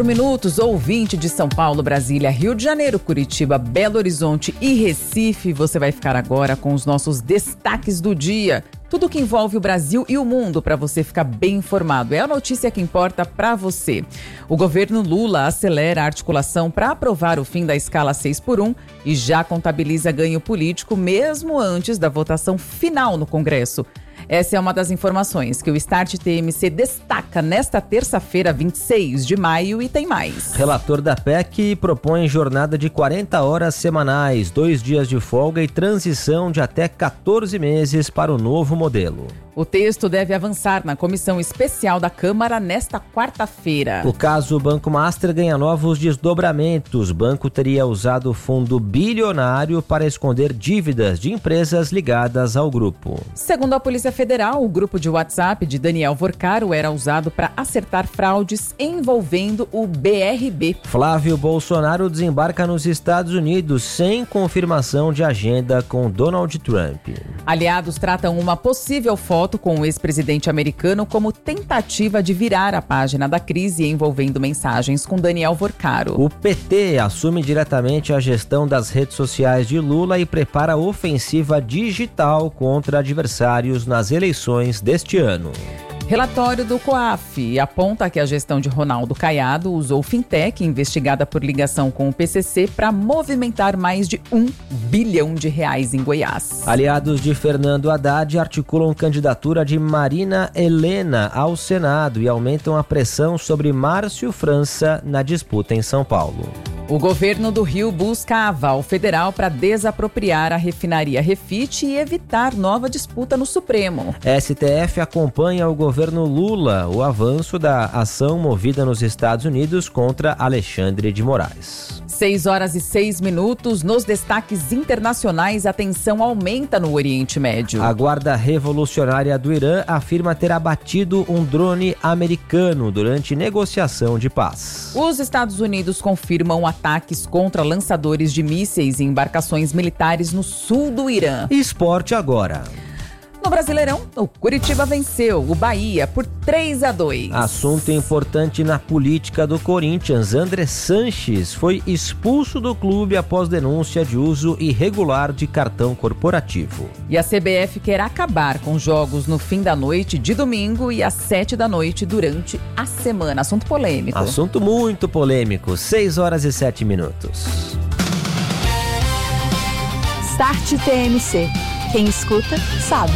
Minutos, ouvinte de São Paulo, Brasília, Rio de Janeiro, Curitiba, Belo Horizonte e Recife. Você vai ficar agora com os nossos destaques do dia. Tudo que envolve o Brasil e o mundo para você ficar bem informado. É a notícia que importa para você. O governo Lula acelera a articulação para aprovar o fim da escala 6x1 e já contabiliza ganho político mesmo antes da votação final no Congresso. Essa é uma das informações que o Start TMC destaca nesta terça-feira, 26 de maio, e tem mais. Relator da PEC propõe jornada de 40 horas semanais, 2 dias de folga e transição de até 14 meses para o novo modelo. O texto deve avançar na comissão especial da Câmara nesta quarta-feira. O caso Banco Master ganha novos desdobramentos. O banco teria usado fundo bilionário para esconder dívidas de empresas ligadas ao grupo. Segundo a Polícia Federal, o grupo de WhatsApp de Daniel Vorcaro era usado para acertar fraudes envolvendo o BRB. Flávio Bolsonaro desembarca nos Estados Unidos sem confirmação de agenda com Donald Trump. Aliados tratam uma possível foto com o ex-presidente americano como tentativa de virar a página da crise envolvendo mensagens com Daniel Vorcaro. O PT assume diretamente a gestão das redes sociais de Lula e prepara ofensiva digital contra adversários nas eleições deste ano. Relatório do COAF aponta que a gestão de Ronaldo Caiado usou fintech investigada por ligação com o PCC para movimentar mais de R$1 bilhão em Goiás. Aliados de Fernando Haddad articulam candidatura de Marina Helena ao Senado e aumentam a pressão sobre Márcio França na disputa em São Paulo. O governo do Rio busca aval federal para desapropriar a refinaria Refit e evitar nova disputa no Supremo. STF acompanha o governo Lula o avanço da ação movida nos Estados Unidos contra Alexandre de Moraes. 6h06. Nos destaques internacionais, a tensão aumenta no Oriente Médio. A Guarda Revolucionária do Irã afirma ter abatido um drone americano durante negociação de paz. Os Estados Unidos confirmam ataques contra lançadores de mísseis e embarcações militares no sul do Irã. Esporte agora. No Brasileirão, o Curitiba venceu o Bahia por 3-2. Assunto importante na política do Corinthians. André Sanches foi expulso do clube após denúncia de uso irregular de cartão corporativo. E a CBF quer acabar com jogos no fim da noite de domingo e às 7 da noite durante a semana. Assunto polêmico. Assunto muito polêmico. 6h07. Start TMC. Quem escuta, sabe.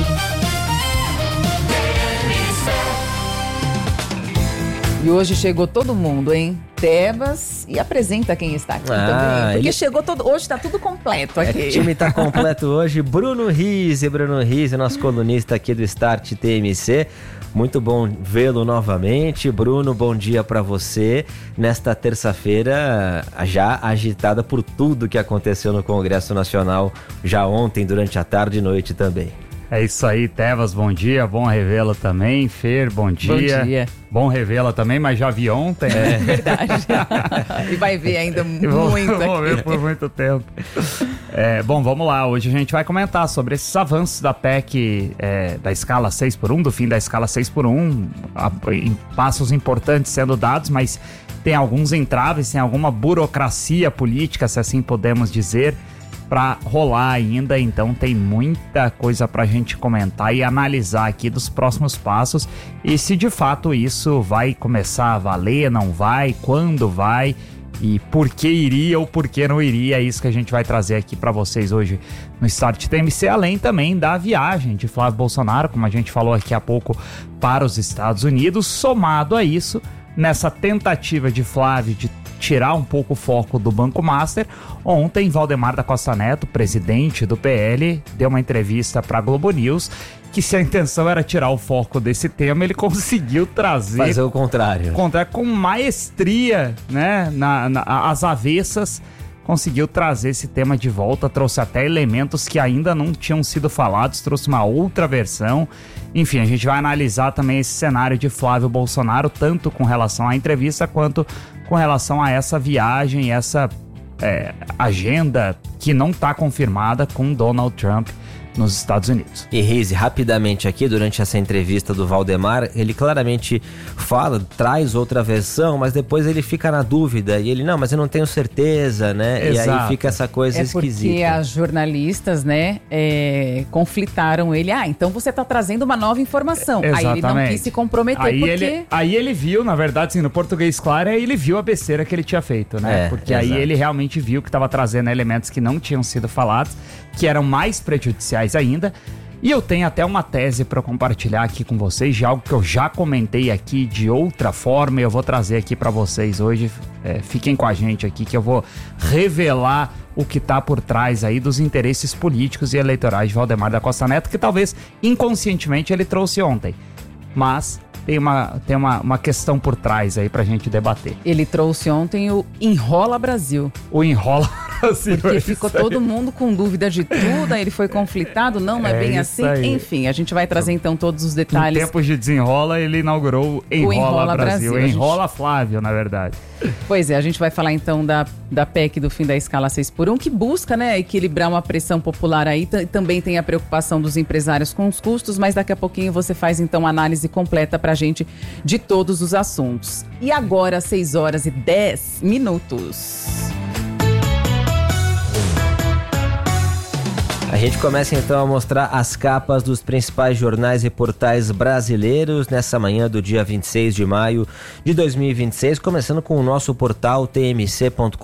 E hoje chegou todo mundo, hein? Tebas, e apresenta quem está aqui também. Porque chegou todo... Hoje está tudo completo aqui. O time está completo hoje. Bruno Rizzi, nosso colunista aqui do Start TMC. Muito bom vê-lo novamente. Bruno, bom dia para você. Nesta terça-feira, já agitada por tudo que aconteceu no Congresso Nacional, já ontem, durante a tarde e noite também. É isso aí, Tebas, bom dia, bom revê-la também. Fer, bom dia. Bom dia. Bom revê-la também, mas já vi ontem. É verdade. E vai ver ainda muito. Vou ver por muito tempo. Bom, vamos lá. Hoje a gente vai comentar sobre esses avanços da PEC da escala 6x1, do fim da escala 6x1. Passos importantes sendo dados, mas tem alguns entraves, tem alguma burocracia política, se assim podemos dizer, para rolar ainda, então tem muita coisa pra gente comentar e analisar aqui dos próximos passos e se de fato isso vai começar a valer, não vai, quando vai e por que iria ou por que não iria. É isso que a gente vai trazer aqui pra vocês hoje no Start TMC, além também da viagem de Flávio Bolsonaro, como a gente falou aqui há pouco, para os Estados Unidos. Somado a isso, nessa tentativa de Flávio de tirar um pouco o foco do Banco Master, ontem Valdemar da Costa Neto, presidente do PL, deu uma entrevista para a Globo News que, se a intenção era tirar o foco desse tema, ele conseguiu trazer... Fazer o contrário. Com maestria, né, às avessas, conseguiu trazer esse tema de volta, trouxe até elementos que ainda não tinham sido falados, trouxe uma outra versão. Enfim, a gente vai analisar também esse cenário de Flávio Bolsonaro, tanto com relação à entrevista, quanto com relação a essa viagem, essa agenda que não está confirmada com Donald Trump nos Estados Unidos. E Rize, rapidamente aqui, durante essa entrevista do Valdemar, ele claramente traz outra versão, mas depois ele fica na dúvida, e ele, não, mas eu não tenho certeza, né? Exato. E aí fica essa coisa esquisita. Porque as jornalistas, né, conflitaram ele. Então você tá trazendo uma nova informação. Exatamente. Aí ele não quis se comprometer, Aí ele viu, na verdade, assim, no português claro, ele viu a besteira que ele tinha feito, né? Porque exato. aí ele realmente viu que estava trazendo elementos que não tinham sido falados, que eram mais prejudiciais ainda. E eu tenho até uma tese para compartilhar aqui com vocês, de algo que eu já comentei aqui de outra forma, e eu vou trazer aqui para vocês hoje. Fiquem com a gente aqui que eu vou revelar o que tá por trás aí dos interesses políticos e eleitorais de Valdemar da Costa Neto, que talvez inconscientemente ele trouxe ontem. Mas tem uma questão por trás aí pra gente debater. Ele trouxe ontem o Enrola Brasil. O Enrola Brasil. Porque ficou todo mundo com dúvida de tudo, aí ele foi conflitado, não é bem assim. Aí. Enfim, a gente vai trazer então todos os detalhes. Em tempos de desenrola, ele inaugurou o Enrola Brasil. Enrola Flávio, na verdade. Pois é, a gente vai falar então da PEC do fim da escala 6x1, que busca, né, equilibrar uma pressão popular aí. Também tem a preocupação dos empresários com os custos, mas daqui a pouquinho você faz então a análise completa pra gente de todos os assuntos. E agora, 6h10. A gente começa então a mostrar as capas dos principais jornais e portais brasileiros nessa manhã do dia 26 de maio de 2026, começando com o nosso portal tmc.com.br,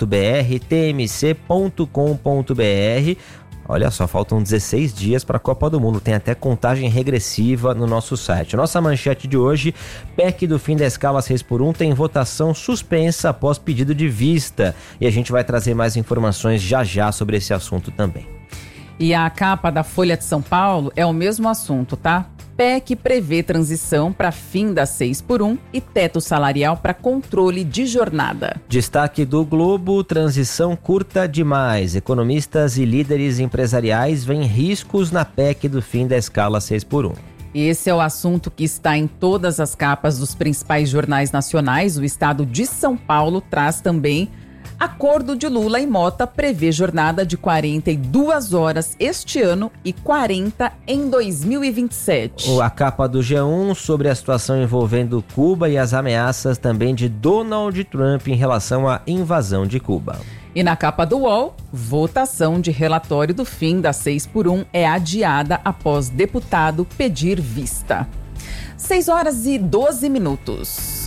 tmc.com.br. Olha só, faltam 16 dias para a Copa do Mundo, tem até contagem regressiva no nosso site. Nossa manchete de hoje, PEC do fim da escala 6x1 tem votação suspensa após pedido de vista. E a gente vai trazer mais informações já sobre esse assunto também. E a capa da Folha de São Paulo é o mesmo assunto, tá? PEC prevê transição para fim da 6x1 e teto salarial para controle de jornada. Destaque do Globo, transição curta demais. Economistas e líderes empresariais veem riscos na PEC do fim da escala 6x1. Esse é o assunto que está em todas as capas dos principais jornais nacionais. O estado de São Paulo traz também: acordo de Lula e Mota prevê jornada de 42 horas este ano e 40 em 2027. A capa do G1 sobre a situação envolvendo Cuba e as ameaças também de Donald Trump em relação à invasão de Cuba. E na capa do UOL, votação de relatório do fim da 6x1 é adiada após deputado pedir vista. 6h12.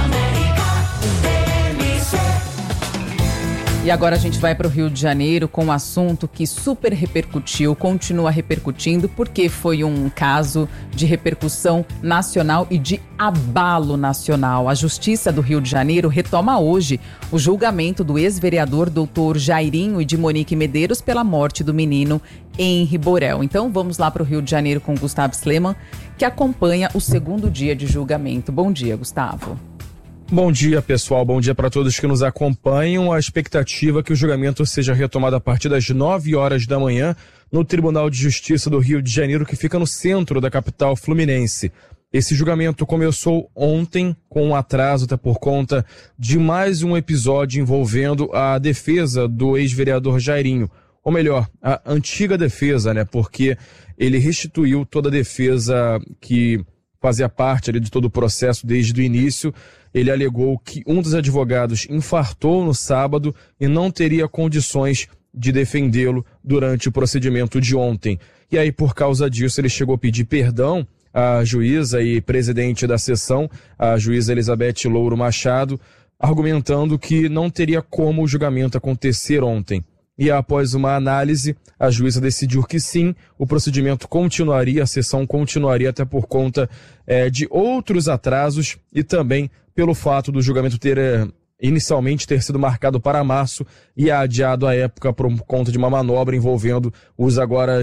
E agora a gente vai para o Rio de Janeiro com um assunto que super repercutiu, continua repercutindo, porque foi um caso de repercussão nacional e de abalo nacional. A Justiça do Rio de Janeiro retoma hoje o julgamento do ex-vereador Dr. Jairinho e de Monique Medeiros pela morte do menino Henri Borel. Então vamos lá para o Rio de Janeiro com Gustavo Sleman, que acompanha o segundo dia de julgamento. Bom dia, Gustavo. Bom dia, pessoal. Bom dia para todos que nos acompanham. A expectativa é que o julgamento seja retomado a partir das 9 horas da manhã no Tribunal de Justiça do Rio de Janeiro, que fica no centro da capital fluminense. Esse julgamento começou ontem com um atraso até por conta de mais um episódio envolvendo a defesa do ex-vereador Jairinho. Ou melhor, a antiga defesa, né? Porque ele restituiu toda a defesa que fazia parte ali de todo o processo desde o início. Ele alegou que um dos advogados infartou no sábado e não teria condições de defendê-lo durante o procedimento de ontem. E aí, por causa disso, ele chegou a pedir perdão à juíza e presidente da sessão, a juíza Elizabeth Louro Machado, argumentando que não teria como o julgamento acontecer ontem. E após uma análise, a juíza decidiu que sim, o procedimento continuaria, a sessão continuaria até por conta de outros atrasos e também pelo fato do julgamento inicialmente ter sido marcado para março e adiado à época por conta de uma manobra envolvendo os agora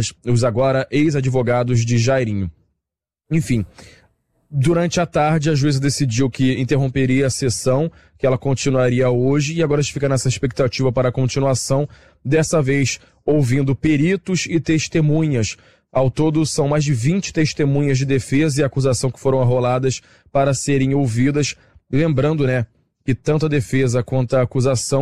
ex-advogados de Jairinho. Enfim, durante a tarde a juíza decidiu que interromperia a sessão, que ela continuaria hoje, e agora a gente fica nessa expectativa para a continuação, dessa vez ouvindo peritos e testemunhas. Ao todo são mais de 20 testemunhas de defesa e acusação que foram arroladas para serem ouvidas. Lembrando, né, que tanto a defesa quanto a acusação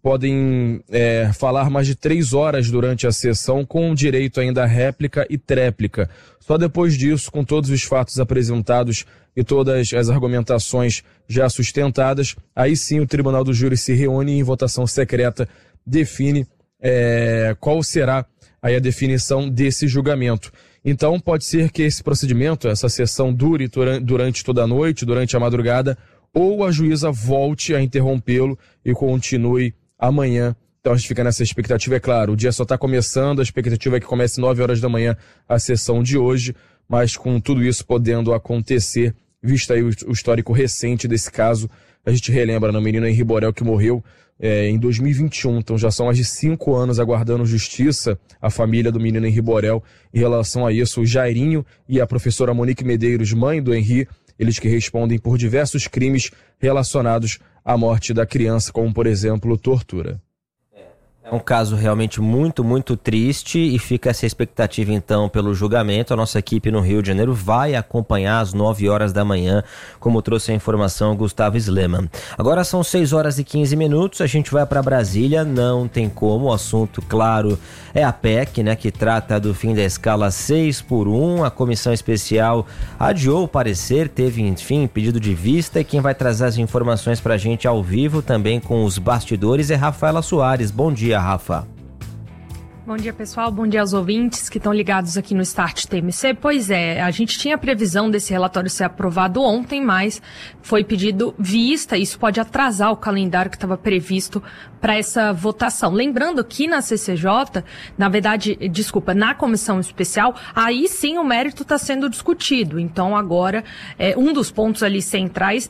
podem falar mais de 3 horas durante a sessão, com direito ainda a réplica e tréplica. Só depois disso, com todos os fatos apresentados e todas as argumentações já sustentadas, aí sim o Tribunal do Júri se reúne e em votação secreta define qual será aí a definição desse julgamento. Então pode ser que esse procedimento, essa sessão dure durante toda a noite, durante a madrugada, ou a juíza volte a interrompê-lo e continue amanhã. Então a gente fica nessa expectativa, é claro, o dia só está começando, a expectativa é que comece 9 horas da manhã a sessão de hoje, mas com tudo isso podendo acontecer, visto aí o histórico recente desse caso, a gente relembra no menino Henri Borel que morreu em 2021, então já são mais de 5 anos aguardando justiça, a família do menino Henri Borel. Em relação a isso, o Jairinho e a professora Monique Medeiros, mãe do Henri, eles que respondem por diversos crimes relacionados à morte da criança, como por exemplo, tortura. É um caso realmente muito, muito triste e fica essa expectativa então pelo julgamento. A nossa equipe no Rio de Janeiro vai acompanhar às 9 horas da manhã, como trouxe a informação Gustavo Sleman. Agora são 6 horas e 15 minutos, a gente vai para Brasília, não tem como, o assunto, claro, é a PEC, né, que trata do fim da escala 6x1. A comissão especial adiou o parecer, teve, enfim, pedido de vista, e quem vai trazer as informações para a gente ao vivo, também com os bastidores, é Rafaela Soares. Bom dia, Rafa. Bom dia, pessoal. Bom dia aos ouvintes que estão ligados aqui no Start TMC. Pois é, a gente tinha previsão desse relatório ser aprovado ontem, mas foi pedido vista. Isso pode atrasar o calendário que estava previsto para essa votação. Lembrando que na CCJ, na comissão especial, aí sim o mérito está sendo discutido. Então agora, um dos pontos ali centrais,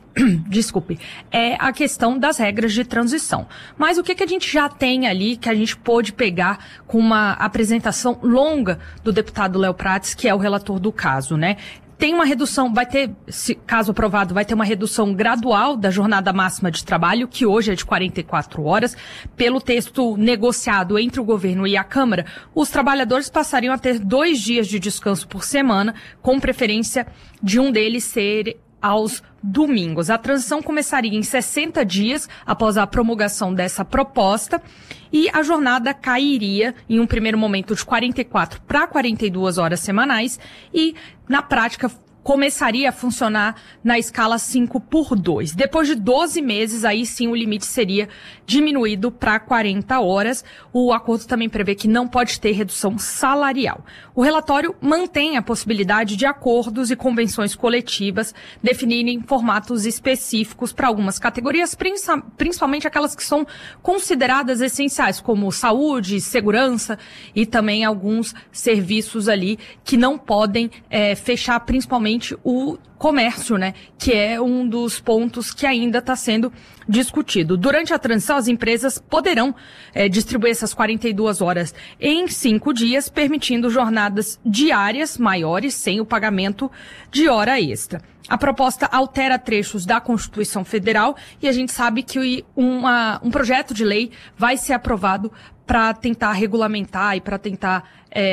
é a questão das regras de transição. Mas o que a gente já tem ali que a gente pôde pegar com uma apresentação longa do deputado Léo Prates, que é o relator do caso, né? Tem uma redução, vai ter, se caso aprovado, vai ter uma redução gradual da jornada máxima de trabalho, que hoje é de 44 horas. Pelo texto negociado entre o governo e a Câmara, os trabalhadores passariam a ter 2 dias de descanso por semana, com preferência de um deles ser aos domingos. A transição começaria em 60 dias após a promulgação dessa proposta e a jornada cairia em um primeiro momento de 44 para 42 horas semanais e, na prática, começaria a funcionar na escala 5x2. Depois de 12 meses, aí sim o limite seria diminuído para 40 horas. O acordo também prevê que não pode ter redução salarial. O relatório mantém a possibilidade de acordos e convenções coletivas definirem formatos específicos para algumas categorias, principalmente aquelas que são consideradas essenciais, como saúde, segurança e também alguns serviços ali que não podem fechar, principalmente o comércio, né, que é um dos pontos que ainda está sendo discutido. Durante a transição, as empresas poderão distribuir essas 42 horas em 5 dias, permitindo jornadas diárias maiores sem o pagamento de hora extra. A proposta altera trechos da Constituição Federal e a gente sabe que um projeto de lei vai ser aprovado para tentar regulamentar e para tentar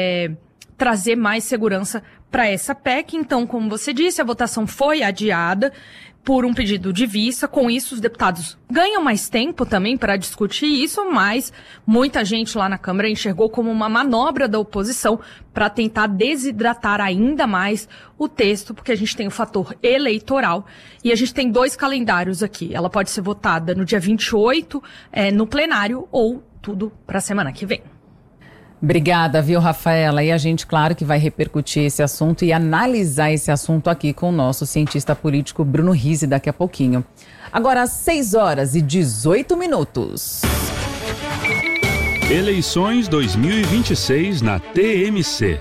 trazer mais segurança para essa PEC. Então, como você disse, a votação foi adiada por um pedido de vista. Com isso, os deputados ganham mais tempo também para discutir isso, mas muita gente lá na Câmara enxergou como uma manobra da oposição para tentar desidratar ainda mais o texto, porque a gente tem o fator eleitoral e a gente tem 2 calendários aqui. Ela pode ser votada no dia 28 no plenário ou tudo para a semana que vem. Obrigada, viu, Rafaela? E a gente, claro, que vai repercutir esse assunto e analisar esse assunto aqui com o nosso cientista político Bruno Rizzi daqui a pouquinho. Agora, às 6 horas e 18 minutos. Eleições 2026 na TMC.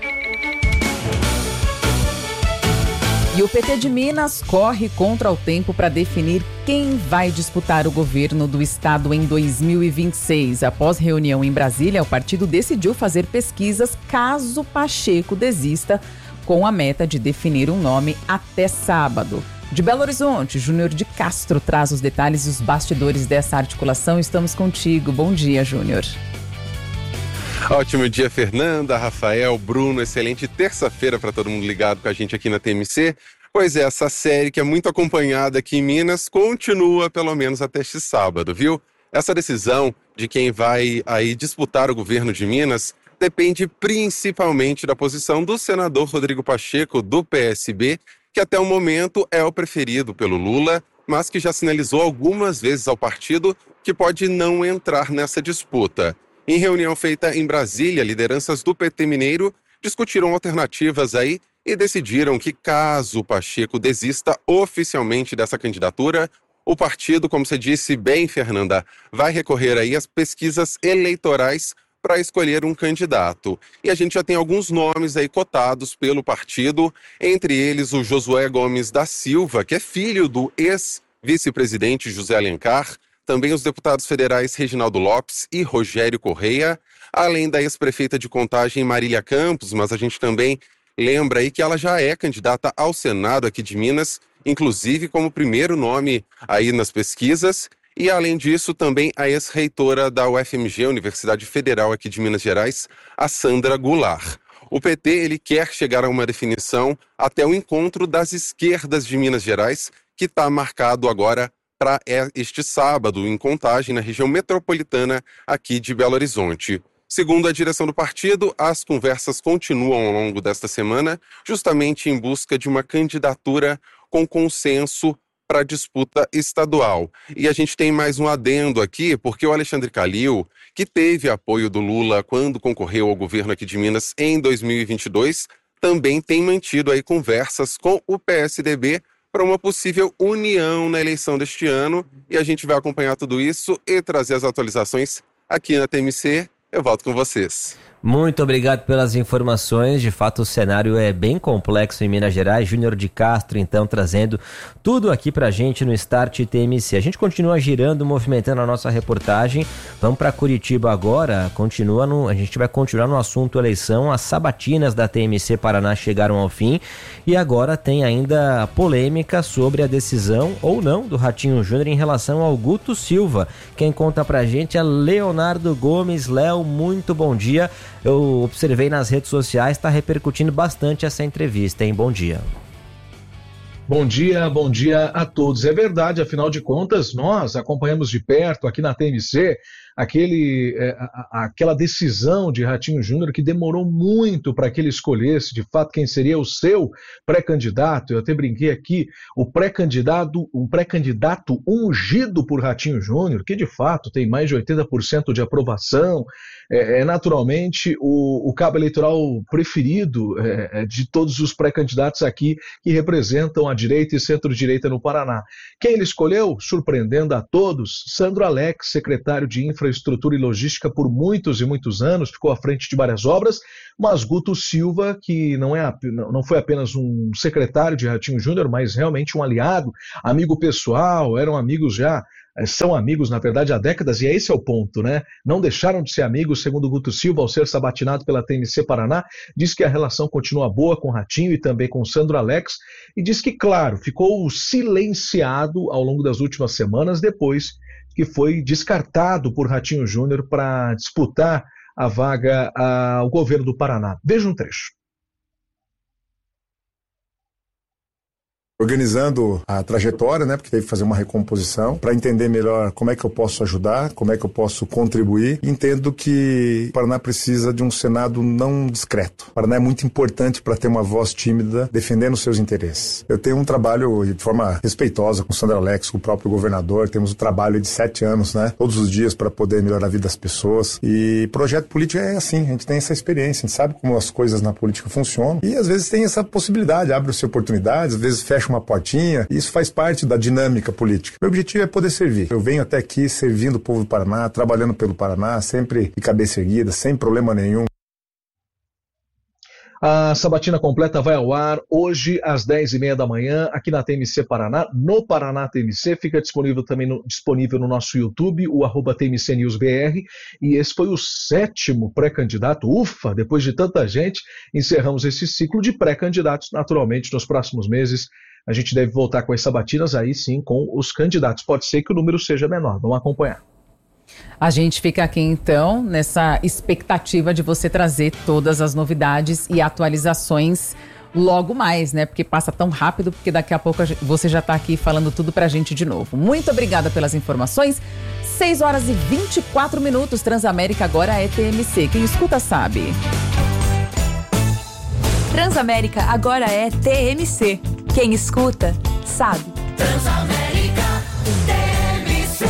E o PT de Minas corre contra o tempo para definir quem vai disputar o governo do estado em 2026. Após reunião em Brasília, o partido decidiu fazer pesquisas caso Pacheco desista, com a meta de definir um nome até sábado. De Belo Horizonte, Júnior de Castro traz os detalhes e os bastidores dessa articulação. Estamos contigo. Bom dia, Júnior. Ótimo dia, Fernanda, Rafael, Bruno. Excelente terça-feira para todo mundo ligado com a gente aqui na TMC. Pois é, essa série que é muito acompanhada aqui em Minas continua pelo menos até este sábado, viu? Essa decisão de quem vai aí disputar o governo de Minas depende principalmente da posição do senador Rodrigo Pacheco, do PSB, que até o momento é o preferido pelo Lula, mas que já sinalizou algumas vezes ao partido que pode não entrar nessa disputa. Em reunião feita em Brasília, lideranças do PT mineiro discutiram alternativas aí e decidiram que, caso o Pacheco desista oficialmente dessa candidatura, o partido, como você disse bem, Fernanda, vai recorrer aí às pesquisas eleitorais para escolher um candidato. E a gente já tem alguns nomes aí cotados pelo partido, entre eles o Josué Gomes da Silva, que é filho do ex-vice-presidente José Alencar, também os deputados federais Reginaldo Lopes e Rogério Correia, além da ex-prefeita de Contagem Marília Campos, mas a gente também lembra aí que ela já é candidata ao Senado aqui de Minas, inclusive como primeiro nome aí nas pesquisas. E, além disso, também a ex-reitora da UFMG, Universidade Federal aqui de Minas Gerais, a Sandra Goulart. O PT ele quer chegar a uma definição até o encontro das esquerdas de Minas Gerais, que está marcado agora para este sábado, em Contagem, na região metropolitana aqui de Belo Horizonte. Segundo a direção do partido, as conversas continuam ao longo desta semana, justamente em busca de uma candidatura com consenso para a disputa estadual. E a gente tem mais um adendo aqui, porque o Alexandre Calil, que teve apoio do Lula quando concorreu ao governo aqui de Minas em 2022, também tem mantido aí conversas com o PSDB para uma possível união na eleição deste ano. E a gente vai acompanhar tudo isso e trazer as atualizações aqui na TMC. Eu volto com vocês. Muito obrigado pelas informações. De fato, o cenário é bem complexo em Minas Gerais. Júnior de Castro, então, trazendo tudo aqui pra gente no Start TMC. A gente continua girando, movimentando a nossa reportagem. Vamos para Curitiba agora. A gente vai continuar no assunto eleição. As sabatinas da TMC Paraná chegaram ao fim. E agora tem ainda a polêmica sobre a decisão ou não do Ratinho Júnior em relação ao Guto Silva. Quem conta pra gente é Leonardo Gomes. Léo, muito bom dia. Eu observei nas redes sociais, está repercutindo bastante essa entrevista, hein? Bom dia. Bom dia a todos. É verdade, afinal de contas, nós acompanhamos de perto aqui na TMC aquela decisão de Ratinho Júnior que demorou muito para que ele escolhesse de fato quem seria o seu pré-candidato. Eu até brinquei aqui, um pré-candidato ungido por Ratinho Júnior, que de fato tem mais de 80% de aprovação, naturalmente o cabo eleitoral preferido de todos os pré-candidatos aqui que representam a direita e centro-direita no Paraná. Quem ele escolheu? Surpreendendo a todos, Sandro Alex, secretário de Infraestrutura e Logística por muitos e muitos anos, ficou à frente de várias obras, mas Guto Silva, que não foi apenas um secretário de Ratinho Júnior, mas realmente um aliado, amigo pessoal, eram amigos já, são amigos, na verdade, há décadas, e esse é o ponto, né? Não deixaram de ser amigos, segundo Guto Silva, ao ser sabatinado pela TMC Paraná, diz que a relação continua boa com Ratinho e também com Sandro Alex, e diz que, claro, ficou silenciado ao longo das últimas semanas, depois que foi descartado por Ratinho Júnior para disputar a vaga ao governo do Paraná. Veja um trecho. Organizando a trajetória, né, porque teve que fazer uma recomposição para entender melhor como é que eu posso ajudar, como é que eu posso contribuir. Entendo que o Paraná precisa de um Senado não discreto. O Paraná é muito importante para ter uma voz tímida defendendo os seus interesses. Eu tenho um trabalho de forma respeitosa com o Sandro Alex, com o próprio governador. Temos um trabalho de 7 anos, né, todos os dias para poder melhorar a vida das pessoas. E projeto político é assim, a gente tem essa experiência, a gente sabe como as coisas na política funcionam e às vezes tem essa possibilidade, abre-se oportunidades, às vezes fecha uma portinha, e isso faz parte da dinâmica política. Meu objetivo é poder servir. Eu venho até aqui servindo o povo do Paraná, trabalhando pelo Paraná, sempre de cabeça erguida, sem problema nenhum. A sabatina completa vai ao ar hoje às 10h30 da manhã, aqui na TMC Paraná, no Paraná TMC, fica disponível também no nosso YouTube, o @TMCNewsBR, e esse foi o 7º pré-candidato. Ufa, depois de tanta gente, encerramos esse ciclo de pré-candidatos. Naturalmente, nos próximos meses, a gente deve voltar com as sabatinas, aí sim, com os candidatos. Pode ser que o número seja menor, vamos acompanhar. A gente fica aqui, então, nessa expectativa de você trazer todas as novidades e atualizações logo mais, né? Porque passa tão rápido, porque daqui a pouco você já está aqui falando tudo pra gente de novo. Muito obrigada pelas informações. 6 horas e 24 minutos. Transamérica agora é TMC. Quem escuta sabe. Transamérica agora é TMC. Quem escuta sabe. Transamérica TMC.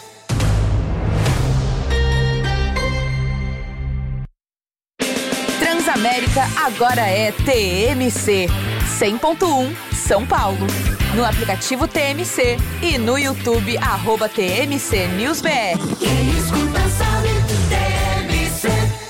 Transamérica agora é TMC 100.1 São Paulo. No aplicativo TMC e no YouTube @TMC News BR. Quem escuta sabe, TMC.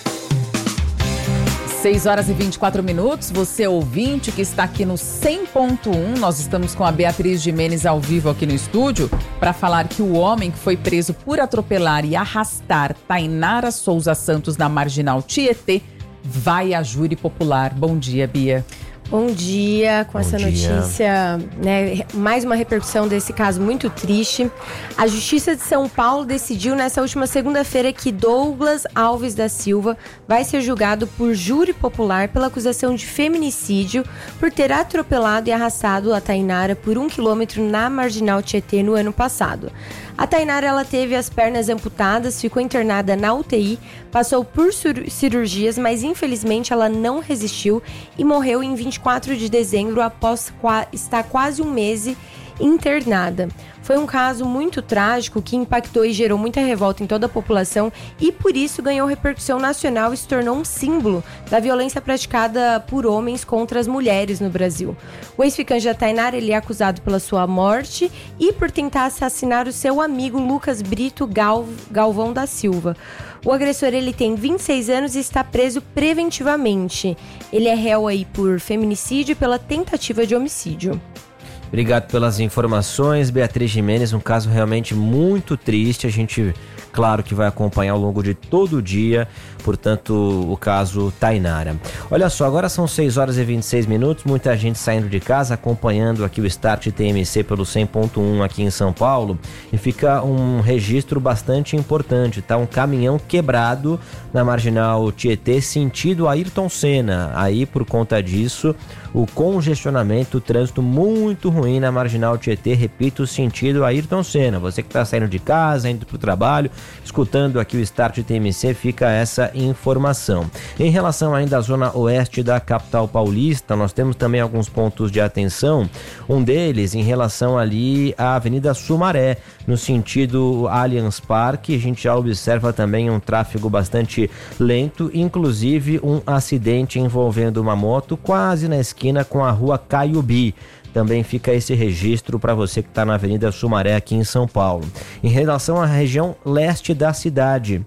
6 horas e 24 minutos. Você ouvinte que está aqui no 100.1, nós estamos com a Beatriz Gimenez ao vivo aqui no estúdio para falar que o homem que foi preso por atropelar e arrastar Tainara Souza Santos na Marginal Tietê vai a júri popular. Bom dia, Bia. Bom dia, com essa notícia, né, mais uma repercussão desse caso muito triste. A Justiça de São Paulo decidiu nessa última segunda-feira que Douglas Alves da Silva vai ser julgado por júri popular pela acusação de feminicídio por ter atropelado e arrastado a Tainara por 1 quilômetro na Marginal Tietê no ano passado. A Tainara, ela teve as pernas amputadas, ficou internada na UTI, passou por cirurgias, mas infelizmente ela não resistiu e morreu em 24 de dezembro após estar quase um mês internada. Foi um caso muito trágico que impactou e gerou muita revolta em toda a população e por isso ganhou repercussão nacional e se tornou um símbolo da violência praticada por homens contra as mulheres no Brasil. O ex-ficante da Tainara, ele é acusado pela sua morte e por tentar assassinar o seu amigo Lucas Brito Galvão da Silva. O agressor, ele tem 26 anos e está preso preventivamente. Ele é réu aí por feminicídio e pela tentativa de homicídio. Obrigado pelas informações, Beatriz Gimenez, um caso realmente muito triste, a gente, claro que vai acompanhar ao longo de todo o dia, portanto, o caso Tainara. Olha só, agora são 6 horas e 26 minutos, muita gente saindo de casa, acompanhando aqui o Start TMC pelo 100.1 aqui em São Paulo, e fica um registro bastante importante, tá? Um caminhão quebrado na Marginal Tietê, sentido Ayrton Senna, aí por conta disso, o congestionamento, o trânsito muito ruim na Marginal Tietê, repito, sentido Ayrton Senna. Você que está saindo de casa, indo para o trabalho, escutando aqui o Start TMC, fica essa informação. Em relação ainda à zona oeste da capital paulista, nós temos também alguns pontos de atenção. Um deles em relação ali à Avenida Sumaré, no sentido Allianz Parque, a gente já observa também um tráfego bastante lento, inclusive um acidente envolvendo uma moto quase na esquina com a rua Caiubi. Também fica esse registro para você que está na Avenida Sumaré aqui em São Paulo. Em relação à região leste da cidade,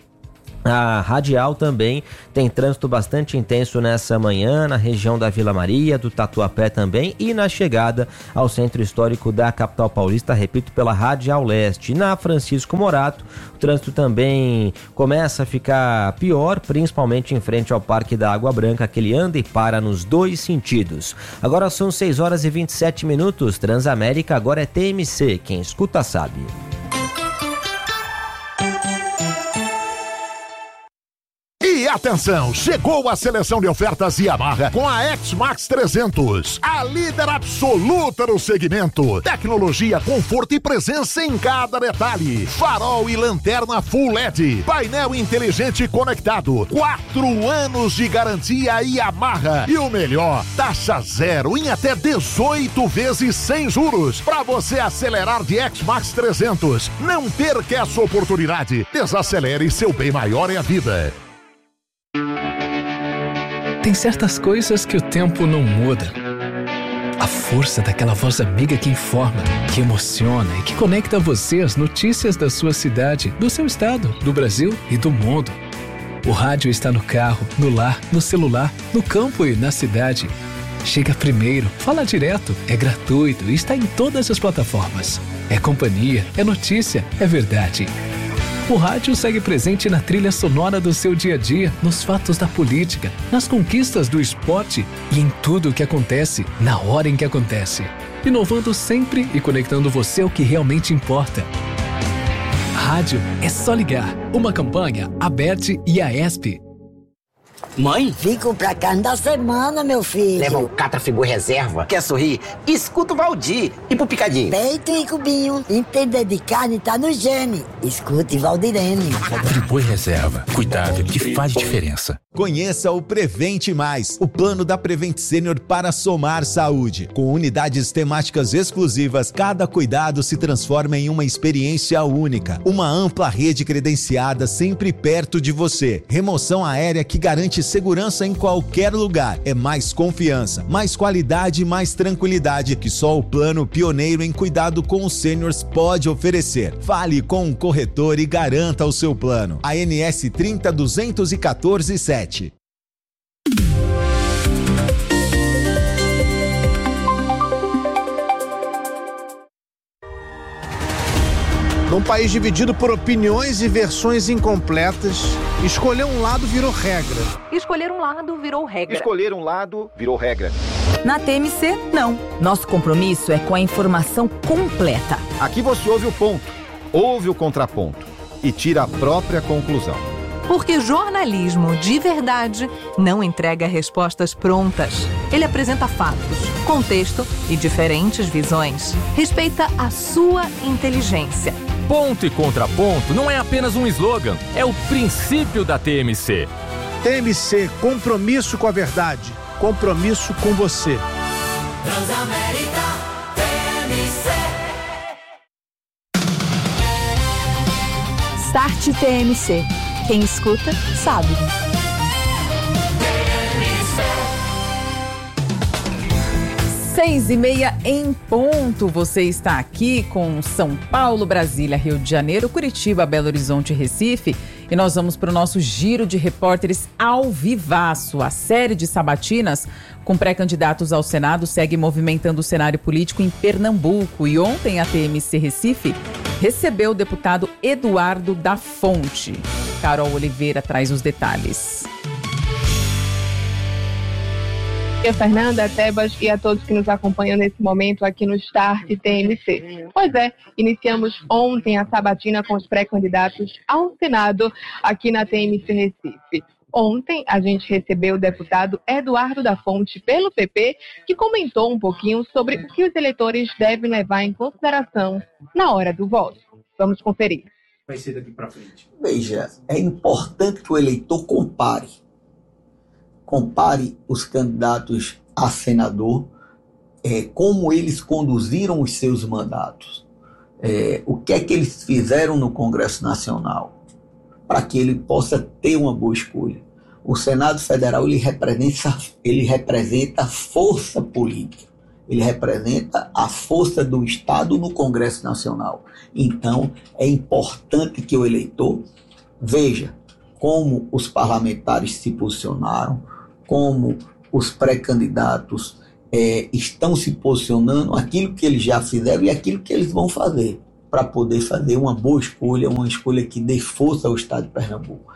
a Radial também tem trânsito bastante intenso nessa manhã, na região da Vila Maria, do Tatuapé também, e na chegada ao centro histórico da capital paulista, repito, pela Radial Leste. Na Francisco Morato, o trânsito também começa a ficar pior, principalmente em frente ao Parque da Água Branca, que ele anda e para nos dois sentidos. Agora são 6 horas e 27 minutos, Transamérica agora é TMC, quem escuta sabe. E atenção, chegou a seleção de ofertas Yamaha com a X-Max 300, a líder absoluta no segmento. Tecnologia, conforto e presença em cada detalhe. Farol e lanterna Full LED, painel inteligente conectado, 4 anos de garantia Yamaha. E o melhor, taxa zero em até 18 vezes sem juros. Para você acelerar de X-Max 300, não perca essa oportunidade. Desacelere, seu bem maior é a vida. Tem certas coisas que o tempo não muda. A força daquela voz amiga que informa, que emociona e que conecta você às notícias da sua cidade, do seu estado, do Brasil e do mundo. O rádio está no carro, no lar, no celular, no campo e na cidade. Chega primeiro, fala direto, é gratuito e está em todas as plataformas. É companhia, é notícia, é verdade. O rádio segue presente na trilha sonora do seu dia a dia, nos fatos da política, nas conquistas do esporte e em tudo o que acontece, na hora em que acontece. Inovando sempre e conectando você ao que realmente importa. Rádio é só ligar. Uma campanha, ABERT e AESP. Mãe? Vim comprar carne da semana, meu filho. Leva o Catrafibor Reserva. Quer sorrir? Escuta o Valdir. E pro Picadinho? Peito e cubinho. Entender de carne tá no gene. Escute Valdirene. Friboi Reserva. Cuidado que faz diferença. Conheça o Prevente Mais, o plano da Prevent Senior para somar saúde. Com unidades temáticas exclusivas, cada cuidado se transforma em uma experiência única. Uma ampla rede credenciada sempre perto de você. Remoção aérea que garante segurança em qualquer lugar. É mais confiança, mais qualidade e mais tranquilidade que só o plano pioneiro em cuidado com os sêniors pode oferecer. Fale com um corretor e garanta o seu plano. ANS 30 214 7. Num país dividido por opiniões e versões incompletas, escolher um lado virou regra. Escolher um lado virou regra. Escolher um lado virou regra. Na TMC, não. Nosso compromisso é com a informação completa. Aqui você ouve o ponto, ouve o contraponto e tira a própria conclusão. Porque jornalismo de verdade não entrega respostas prontas. Ele apresenta fatos, contexto e diferentes visões. Respeita a sua inteligência. Ponto e contraponto não é apenas um slogan, é o princípio da TMC. TMC, compromisso com a verdade, compromisso com você. Transamérica TMC. Start TMC. Quem escuta, sabe. 6h30 em ponto. Você está aqui com São Paulo, Brasília, Rio de Janeiro, Curitiba, Belo Horizonte e Recife. E nós vamos para o nosso giro de repórteres ao vivaço. A série de sabatinas com pré-candidatos ao Senado segue movimentando o cenário político em Pernambuco. E ontem a TMC Recife recebeu o deputado Eduardo da Fonte. Carol Oliveira traz os detalhes. A Fernanda, a Tebas e a todos que nos acompanham nesse momento aqui no Start TMC. Pois é, iniciamos ontem a sabatina com os pré-candidatos ao Senado aqui na TMC Recife. Ontem a gente recebeu o deputado Eduardo da Fonte pelo PP, que comentou um pouquinho sobre o que os eleitores devem levar em consideração na hora do voto. Vamos conferir. Vai ser daqui para frente. Veja, é importante que o eleitor compare os candidatos a senador, como eles conduziram os seus mandatos, o que é que eles fizeram no Congresso Nacional, para que ele possa ter uma boa escolha. O Senado Federal ele representa a força política, ele representa a força do Estado no Congresso Nacional. Então, é importante que o eleitor veja como os parlamentares se posicionaram, como os pré-candidatos estão se posicionando, aquilo que eles já fizeram e aquilo que eles vão fazer, para poder fazer uma boa escolha, uma escolha que dê força ao Estado de Pernambuco.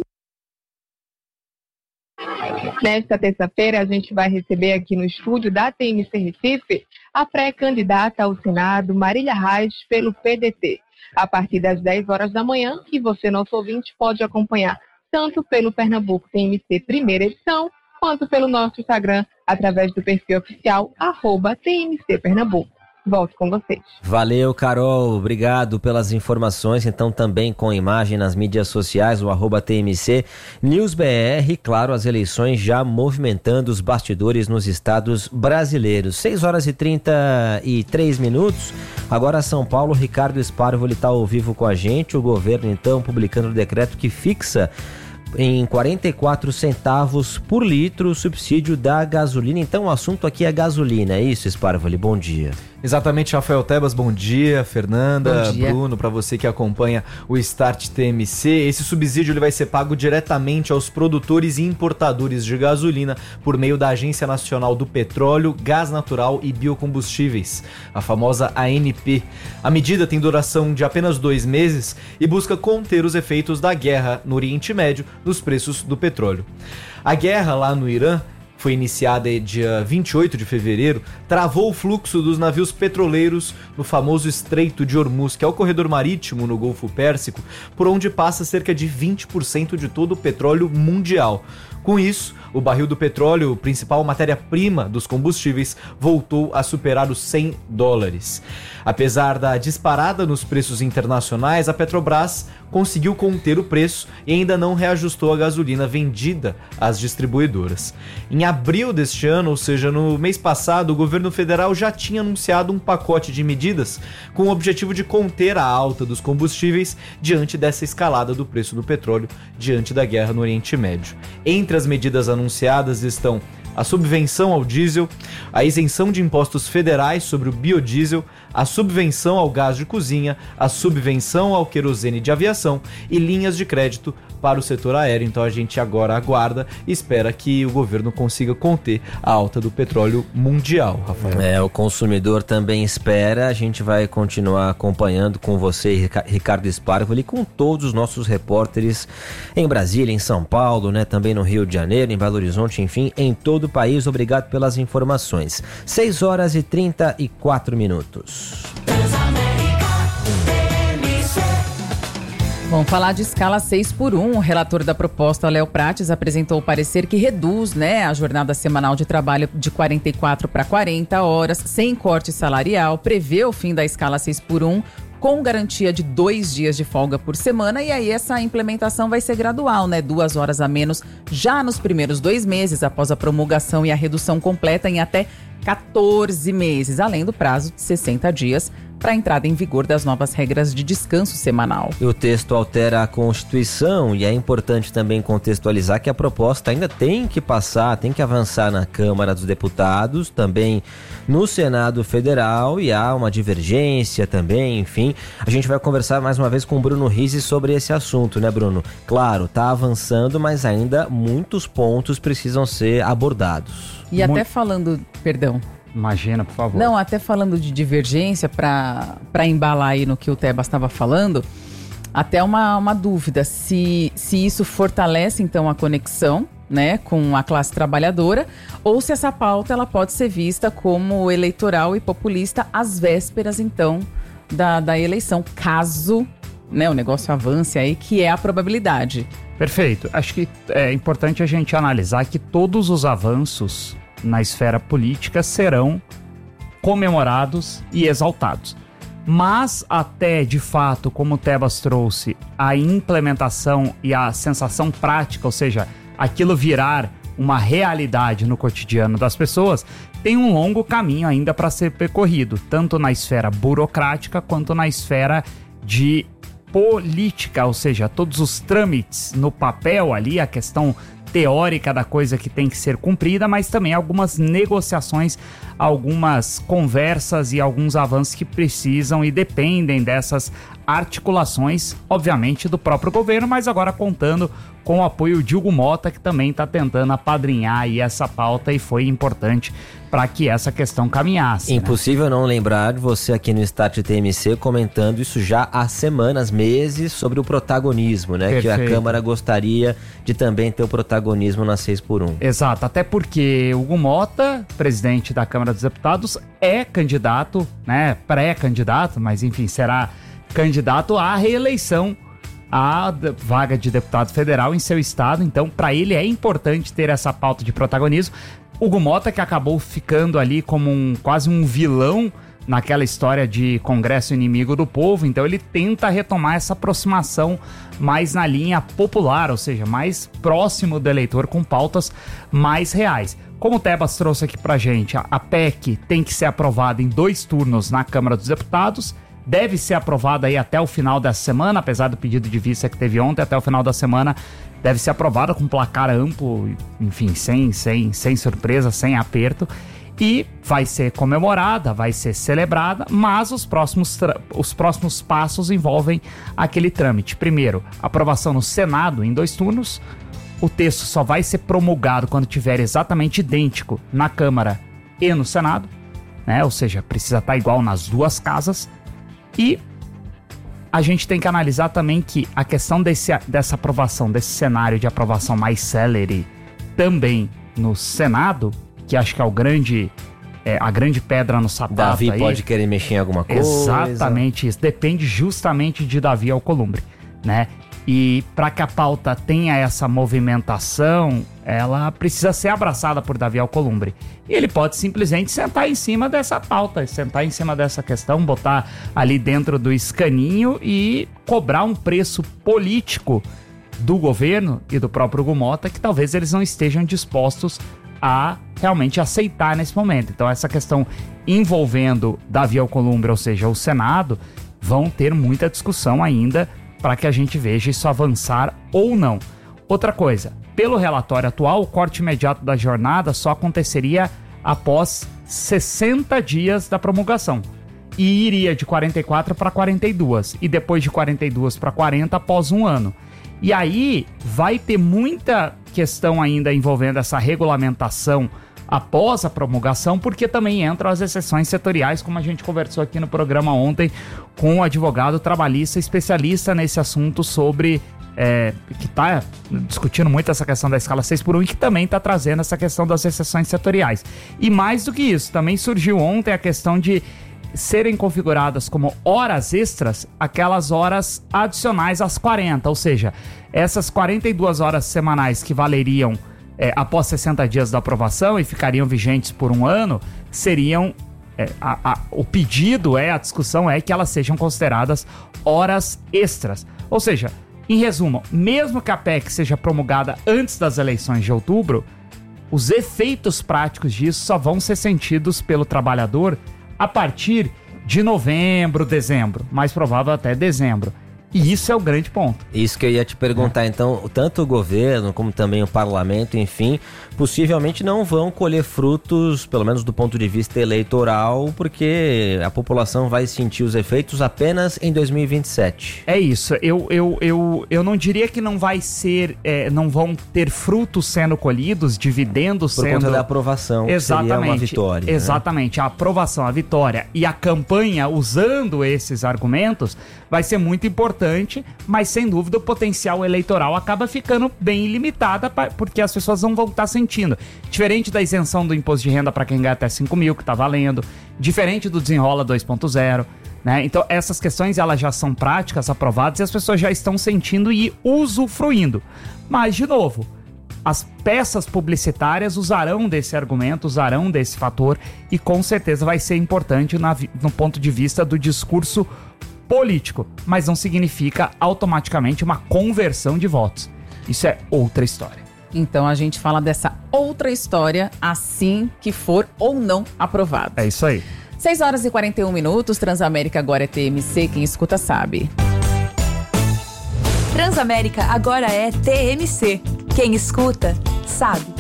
Nesta terça-feira, a gente vai receber aqui no estúdio da TMC Recife a pré-candidata ao Senado, Marília Reis, pelo PDT. A partir das 10 horas da manhã, e você, nosso ouvinte, pode acompanhar tanto pelo Pernambuco TMC Primeira Edição, quanto pelo nosso Instagram, através do perfil oficial, @TMC Pernambuco. Volto com vocês. Valeu, Carol. Obrigado pelas informações. Então, também com imagem nas mídias sociais, o @TMC News BR. Claro, as eleições já movimentando os bastidores nos estados brasileiros. 6h33. Agora, São Paulo, Ricardo Esparvo, ele está ao vivo com a gente. O governo, então, publicando o decreto que fixa em 44 centavos por litro o subsídio da gasolina. Então o assunto aqui é gasolina, é isso, Esparvali? Bom dia. Exatamente, Rafael Tebas, bom dia. Fernanda, bom dia. Bruno, para você que acompanha o Start TMC. Esse subsídio ele vai ser pago diretamente aos produtores e importadores de gasolina por meio da Agência Nacional do Petróleo, Gás Natural e Biocombustíveis, a famosa ANP. A medida tem duração de apenas 2 meses e busca conter os efeitos da guerra no Oriente Médio nos preços do petróleo. A guerra lá no Irã foi iniciada dia 28 de fevereiro, travou o fluxo dos navios petroleiros no famoso Estreito de Hormuz, que é o corredor marítimo no Golfo Pérsico, por onde passa cerca de 20% de todo o petróleo mundial. Com isso, o barril do petróleo, principal matéria-prima dos combustíveis, voltou a superar os $100. Apesar da disparada nos preços internacionais, a Petrobras conseguiu conter o preço e ainda não reajustou a gasolina vendida às distribuidoras. Em abril deste ano, ou seja, no mês passado, o governo federal já tinha anunciado um pacote de medidas com o objetivo de conter a alta dos combustíveis diante dessa escalada do preço do petróleo diante da guerra no Oriente Médio. Entre as medidas anunciadas estão a subvenção ao diesel, a isenção de impostos federais sobre o biodiesel, a subvenção ao gás de cozinha, a subvenção ao querosene de aviação e linhas de crédito para o setor aéreo. Então a gente agora aguarda e espera que o governo consiga conter a alta do petróleo mundial, Rafael. O consumidor também espera. A gente vai continuar acompanhando com você, Ricardo Sparvoli, com todos os nossos repórteres em Brasília, em São Paulo, né? Também no Rio de Janeiro, em Belo Horizonte, enfim, em todo o país. Obrigado pelas informações. 6h34. Vamos falar de escala 6x1. O relator da proposta, Léo Prates, apresentou o parecer que reduz, a jornada semanal de trabalho de 44 para 40 horas, sem corte salarial, prevê o fim da escala 6x1, com garantia de 2 dias de folga por semana, e aí essa implementação vai ser gradual, 2 horas a menos já nos primeiros 2 meses, após a promulgação e a redução completa em até 14 meses, além do prazo de 60 dias para a entrada em vigor das novas regras de descanso semanal. E o texto altera a Constituição, e é importante também contextualizar que a proposta ainda tem que passar, tem que avançar na Câmara dos Deputados, também no Senado Federal, e há uma divergência também, enfim. A gente vai conversar mais uma vez com o Bruno Rizzi sobre esse assunto, né, Bruno? Claro, está avançando, mas ainda muitos pontos precisam ser abordados. E até falando, perdão. Imagina, por favor. Não, até falando de divergência, para embalar aí no que o Tebas estava falando, até uma dúvida, se isso fortalece então a conexão, com a classe trabalhadora, ou se essa pauta ela pode ser vista como eleitoral e populista às vésperas então da eleição, caso o negócio avance aí, que é a probabilidade. Perfeito. Acho que é importante a gente analisar que todos os avanços na esfera política serão comemorados e exaltados. Mas até, de fato, como o Tebas trouxe, a implementação e a sensação prática, ou seja, aquilo virar uma realidade no cotidiano das pessoas, tem um longo caminho ainda para ser percorrido, tanto na esfera burocrática quanto na esfera de política, ou seja, todos os trâmites no papel ali, a questão teórica da coisa que tem que ser cumprida, mas também algumas negociações, algumas conversas e alguns avanços que precisam e dependem dessas articulações, obviamente, do próprio governo, mas agora contando com o apoio de Hugo Mota, que também está tentando apadrinhar aí essa pauta, e foi importante para que essa questão caminhasse. Impossível não lembrar de você aqui no Start TMC comentando isso já há semanas, meses, sobre o protagonismo, né? Perfeito. Que a Câmara gostaria de também ter o protagonismo na 6x1. Exato, até porque Hugo Mota, presidente da Câmara dos Deputados, é candidato, pré-candidato, mas enfim, será candidato à reeleição a vaga de deputado federal em seu estado. Então, para ele é importante ter essa pauta de protagonismo. Hugo Mota, que acabou ficando ali como quase um vilão naquela história de Congresso inimigo do povo, então ele tenta retomar essa aproximação mais na linha popular, ou seja, mais próximo do eleitor, com pautas mais reais. Como o Tebas trouxe aqui pra gente, a PEC tem que ser aprovada em 2 turnos na Câmara dos Deputados, deve ser aprovada aí até o final dessa semana, apesar do pedido de vista que teve ontem, até o final da semana deve ser aprovada com placar amplo, enfim, sem surpresa, sem aperto, e vai ser comemorada, vai ser celebrada, mas os próximos passos envolvem aquele trâmite. Primeiro, aprovação no Senado em 2 turnos, o texto só vai ser promulgado quando tiver exatamente idêntico na Câmara e no Senado, ou seja, precisa estar igual nas 2 casas. E a gente tem que analisar também que a questão dessa aprovação, desse cenário de aprovação mais célere, também no Senado, que acho que é a grande pedra no sapato. Davi aí, pode querer mexer em alguma coisa. Exatamente isso. Depende justamente de Davi Alcolumbre, né? E para que a pauta tenha essa movimentação, ela precisa ser abraçada por Davi Alcolumbre. E ele pode simplesmente sentar em cima dessa pauta, sentar em cima dessa questão, botar ali dentro do escaninho e cobrar um preço político do governo e do próprio Hugo Mota, que talvez eles não estejam dispostos a realmente aceitar nesse momento. Então essa questão envolvendo Davi Alcolumbre, ou seja, o Senado, vão ter muita discussão ainda para que a gente veja isso avançar ou não. Outra coisa, pelo relatório atual, o corte imediato da jornada só aconteceria após 60 dias da promulgação. E iria de 44 para 42. E depois de 42 para 40 após um ano. E aí vai ter muita questão ainda envolvendo essa regulamentação após a promulgação, porque também entram as exceções setoriais, como a gente conversou aqui no programa ontem com o advogado trabalhista especialista nesse assunto sobre... que está discutindo muito essa questão da escala 6x1 e que também está trazendo essa questão das exceções setoriais. E mais do que isso, também surgiu ontem a questão de serem configuradas como horas extras aquelas horas adicionais às 40, ou seja, essas 42 horas semanais que valeriam após 60 dias da aprovação e ficariam vigentes por um ano, seriam... o pedido a discussão é que elas sejam consideradas horas extras. Ou seja, em resumo, mesmo que a PEC seja promulgada antes das eleições de outubro, os efeitos práticos disso só vão ser sentidos pelo trabalhador a partir de novembro, dezembro, mais provável até dezembro. E isso é o grande ponto. Isso que eu ia te perguntar, então, tanto o governo como também o parlamento, enfim, possivelmente não vão colher frutos, pelo menos do ponto de vista eleitoral, porque a população vai sentir os efeitos apenas em 2027. É isso, eu não diria que não vai ser, não vão ter frutos sendo colhidos, dividendos sendo... Por conta da aprovação, exatamente, seria uma vitória. Exatamente, né? A aprovação, a vitória e a campanha usando esses argumentos vai ser muito importante, mas sem dúvida o potencial eleitoral acaba ficando bem limitada, porque as pessoas não vão estar sentindo. Diferente da isenção do imposto de renda para quem ganha até 5 mil, que está valendo, diferente do Desenrola 2.0, né? Então essas questões elas já são práticas, aprovadas, e as pessoas já estão sentindo e usufruindo. Mas, de novo, as peças publicitárias usarão desse argumento, usarão desse fator, e com certeza vai ser importante no ponto de vista do discurso político, mas não significa automaticamente uma conversão de votos. Isso é outra história. Então a gente fala dessa outra história assim que for ou não aprovado. É isso aí. 6 horas e 41 minutos, Transamérica agora é TMC, quem escuta sabe. Transamérica agora é TMC, quem escuta sabe.